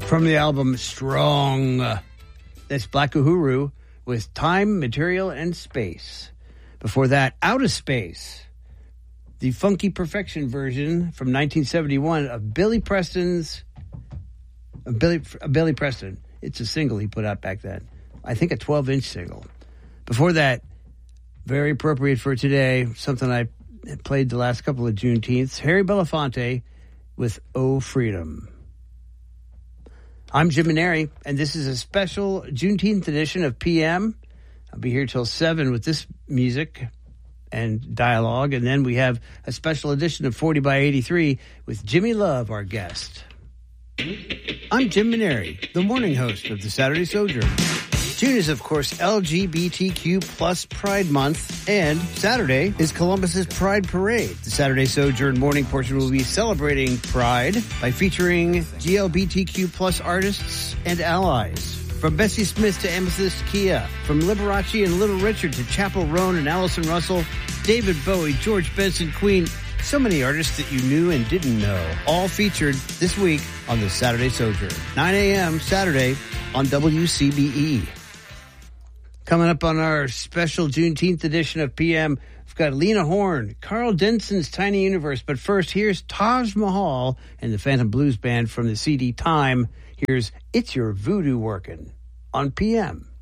From the album Strong, that's Black Uhuru with Time, Material, and Space. Before that, Out of Space, the Funky Perfection version from 1971 of Billy Preston. It's a single he put out back then. I think a 12-inch single. Before that, very appropriate for today, something I played the last couple of Juneteenths, Harry Belafonte with Oh Freedom. I'm Jim Maneri, and this is a special Juneteenth edition of PM. I'll be here till 7 with this music and dialogue, and then we have a special edition of 40 by 83 with Jimmy Love, our guest. I'm Jim Maneri, the morning host of the Saturday Sojourn. June is, of course, LGBTQ plus Pride Month, and Saturday is Columbus's Pride Parade. The Saturday Sojourn morning portion will be celebrating Pride by featuring GLBTQ plus artists and allies. From Bessie Smith to Amethyst Kia, from Liberace and Little Richard to Chappell Roan and Allison Russell, David Bowie, George Benson, Queen, so many artists that you knew and didn't know, all featured this week on the Saturday Sojourn. 9 a.m. Saturday on WCBE. Coming up on our special Juneteenth edition of PM, we've got Lena Horne, Carl Denson's Tiny Universe. But first, here's Taj Mahal and the Phantom Blues Band from the CD Time. Here's It's Your Voodoo Workin' on PM.